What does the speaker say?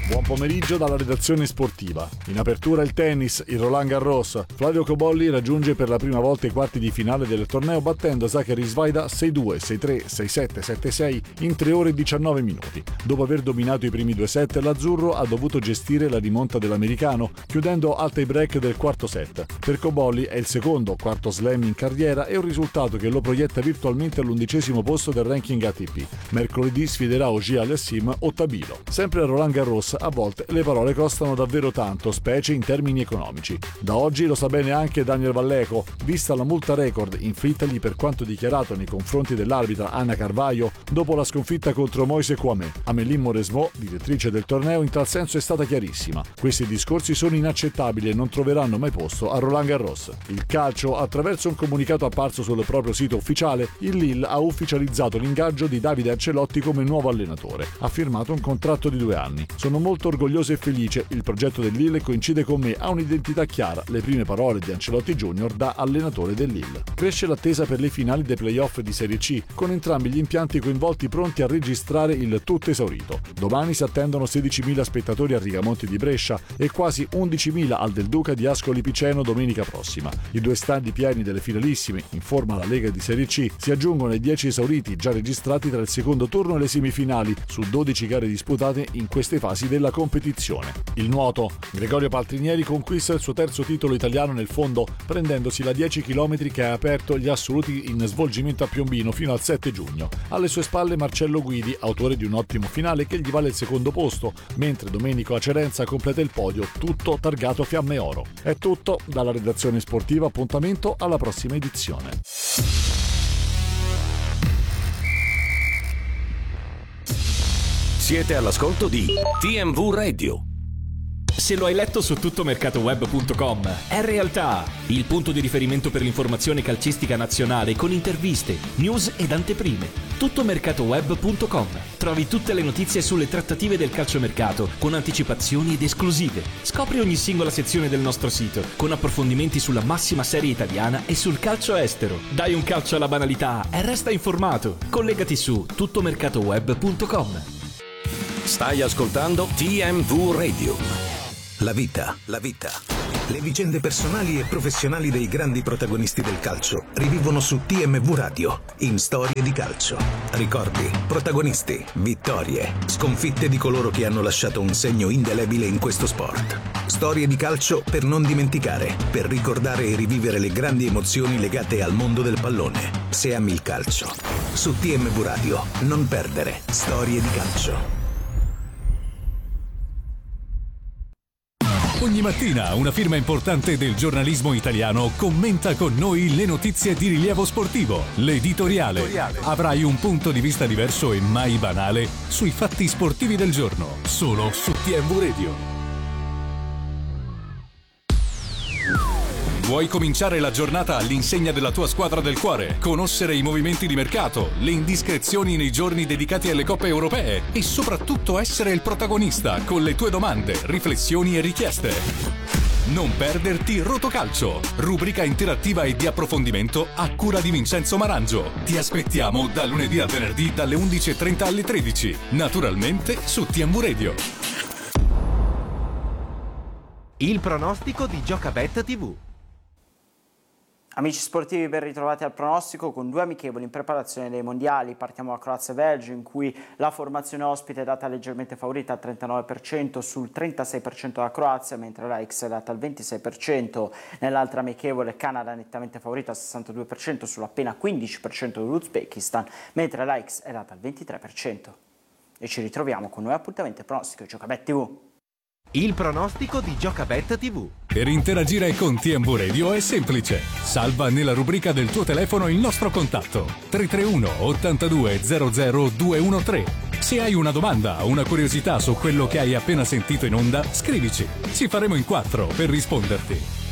Buon pomeriggio dalla redazione sportiva. In apertura il tennis, il Roland Garros. Flavio Cobolli raggiunge per la prima volta i quarti di finale del torneo battendo Zachary Svajda 6-2, 6-3, 6-7, 7-6 in 3 ore e 19 minuti. Dopo aver dominato i primi 2 set, l'azzurro ha dovuto gestire la rimonta dell'americano, chiudendo al tie break del quarto set. Per Cobolli è il secondo quarto slam in carriera e un risultato che lo proietta virtualmente all'11° posto del ranking ATP. Mercoledì sfiderà Auger Aliassime o Tabilo. Sempre a Roland Garros a volte le parole costano davvero tanto, specie in termini economici. Da oggi lo sa bene anche Daniel Vallejo, vista la multa record inflittagli per quanto dichiarato nei confronti dell'arbitra Anna Carvalho dopo la sconfitta contro Moise Kouamé. Amélie Mauresmo, direttrice del torneo, in tal senso è stata chiarissima. Questi discorsi sono inaccettabili e non troveranno mai posto a Roland Garros. Il calcio, attraverso un comunicato apparso sul proprio sito ufficiale, il Lille ha ufficializzato l'ingaggio di Davide Ancelotti come nuovo allenatore. Ha firmato un contratto di 2 anni. Sono molto orgoglioso e felice, il progetto del Lille coincide con me, ha un'identità chiara, le prime parole di Ancelotti Junior da allenatore del Lille. Cresce l'attesa per le finali dei playoff di Serie C, con entrambi gli impianti coinvolti pronti a registrare il tutto esaurito. Domani si attendono 16.000 spettatori a Rigamonti di Brescia e quasi 11.000 al Del Duca di Ascoli Piceno domenica prossima. I 2 stadi pieni delle finalissime, informa la Lega di Serie C, si aggiungono ai 10 esauriti già registrati tra il secondo turno e le semifinali, su 12 gare disputate in queste fasi della competizione. Il nuoto. Gregorio Paltrinieri conquista il suo terzo titolo italiano nel fondo, prendendosi la 10 km che ha aperto gli assoluti in svolgimento a Piombino fino al 7 giugno. Alle sue spalle Marcello Guidi, autore di un ottimo finale che gli vale il secondo posto, mentre Domenico Acerenza completa il podio, tutto targato Fiamme Oro. È tutto dalla redazione sportiva, appuntamento alla prossima edizione. Siete all'ascolto di TMV Radio. Se lo hai letto su tuttomercatoweb.com, è realtà, il punto di riferimento per l'informazione calcistica nazionale con interviste, news ed anteprime. Tuttomercatoweb.com. Trovi tutte le notizie sulle trattative del calciomercato con anticipazioni ed esclusive. Scopri ogni singola sezione del nostro sito con approfondimenti sulla massima serie italiana e sul calcio estero. Dai un calcio alla banalità e resta informato. Collegati su tuttomercatoweb.com. Stai ascoltando TMV Radio. La vita. Le vicende personali e professionali dei grandi protagonisti del calcio rivivono su TMV Radio, in Storie di calcio. Ricordi, protagonisti, vittorie, sconfitte di coloro che hanno lasciato un segno indelebile in questo sport. Storie di calcio per non dimenticare, per ricordare e rivivere le grandi emozioni legate al mondo del pallone. Se ami il calcio. Su TMV Radio, non perdere Storie di calcio. Ogni mattina una firma importante del giornalismo italiano commenta con noi le notizie di rilievo sportivo. L'editoriale. Avrai un punto di vista diverso e mai banale sui fatti sportivi del giorno. Solo su TMV Radio. Vuoi cominciare la giornata all'insegna della tua squadra del cuore? Conoscere i movimenti di mercato, le indiscrezioni nei giorni dedicati alle coppe europee e soprattutto essere il protagonista con le tue domande, riflessioni e richieste. Non perderti Rotocalcio, rubrica interattiva e di approfondimento a cura di Vincenzo Marangio. Ti aspettiamo da lunedì a venerdì dalle 11:30 alle 13, naturalmente su TMV Radio. Il pronostico di Giocabet TV. Amici sportivi, ben ritrovati al pronostico con 2 amichevoli in preparazione dei mondiali. Partiamo da Croazia e Belgio, in cui la formazione ospite è data leggermente favorita al 39% sul 36% della Croazia, mentre la X è data al 26%. Nell'altra amichevole Canada nettamente favorita al 62% sull'appena 15% dell'Uzbekistan, mentre la X è data al 23%. E ci ritroviamo con nuovi appuntamenti al pronostico Giocabet TV. Il pronostico di Giocabet TV. Per interagire con TMV Radio è semplice. Salva nella rubrica del tuo telefono il nostro contatto 331 82 00 213. Se hai una domanda o una curiosità su quello che hai appena sentito in onda, scrivici. Ci faremo in 4 per risponderti.